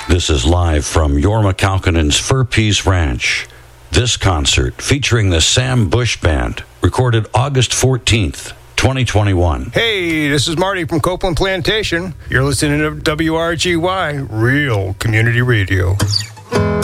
This is live from Jorma Kaukonen's Fur Peace Ranch. This concert, featuring the Sam Bush Band, recorded August 14th, 2021. Hey, this is Marty from Copeland Plantation. You're listening to WRGY, Real Community Radio.